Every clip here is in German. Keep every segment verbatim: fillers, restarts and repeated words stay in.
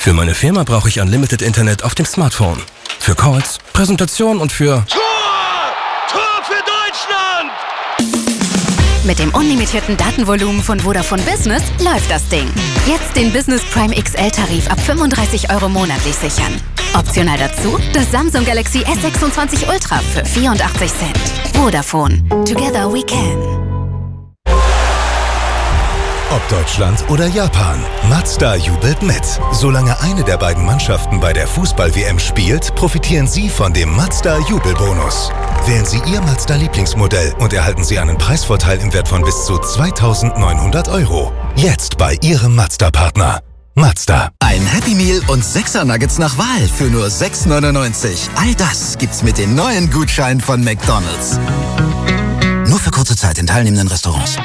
Für meine Firma brauche ich Unlimited Internet auf dem Smartphone. Für Calls, Präsentation und für... Tor! Tor für Deutschland! Mit dem unlimitierten Datenvolumen von Vodafone Business läuft das Ding. Jetzt den Business Prime X L-Tarif ab fünfunddreißig Euro monatlich sichern. Optional dazu das Samsung Galaxy S sechsundzwanzig Ultra für vierundachtzig Cent. Vodafone. Together we can. Ob Deutschland oder Japan, Mazda jubelt mit. Solange eine der beiden Mannschaften bei der Fußball-W M spielt, profitieren Sie von dem Mazda-Jubelbonus. Wählen Sie Ihr Mazda-Lieblingsmodell und erhalten Sie einen Preisvorteil im Wert von bis zu zweitausendneunhundert Euro. Jetzt bei Ihrem Mazda-Partner. Mazda. Ein Happy Meal und sechser Nuggets nach Wahl für nur sechs neunundneunzig. All das gibt's mit den neuen Gutscheinen von McDonald's. Nur für kurze Zeit in teilnehmenden Restaurants.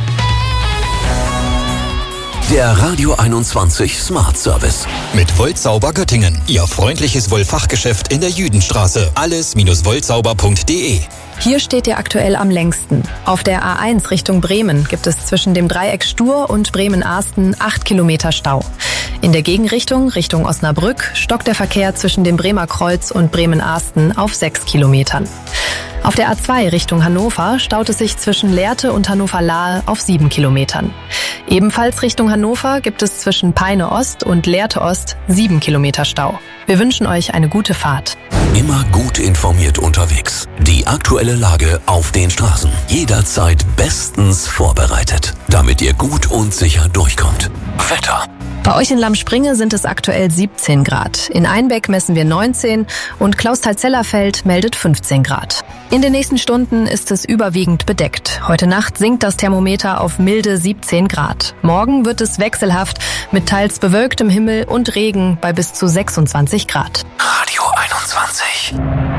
Der Radio einundzwanzig Smart Service. Mit Woltsauber Göttingen. Ihr freundliches Wollfachgeschäft in der Jüdenstraße. alles Wollsauber punkt de. Hier steht ihr aktuell am längsten. Auf der A eins Richtung Bremen gibt es zwischen dem Dreieck Stur und Bremen-Ahsten acht Kilometer Stau. In der Gegenrichtung, Richtung Osnabrück, stockt der Verkehr zwischen dem Bremer Kreuz und Bremen-Ahsten auf sechs Kilometern. Auf der A zwei Richtung Hannover staut es sich zwischen Lehrte und Hannover-Lahe auf sieben Kilometern. Ebenfalls Richtung Hannover gibt es zwischen Peine Ost und Lehrte Ost sieben Kilometer Stau. Wir wünschen euch eine gute Fahrt. Immer gut informiert unterwegs. Die aktuelle Lage auf den Straßen. Jederzeit bestens vorbereitet, damit ihr gut und sicher durchkommt. Wetter. Bei euch in Lammspringe sind es aktuell siebzehn Grad. In Einbeck messen wir neunzehn und Klausthal-Zellerfeld meldet fünfzehn Grad. In den nächsten Stunden ist es überwiegend bedeckt. Heute Nacht sinkt das Thermometer auf milde siebzehn Grad. Morgen wird es wechselhaft mit teils bewölktem Himmel und Regen bei bis zu sechsundzwanzig Grad. Radio einundzwanzig.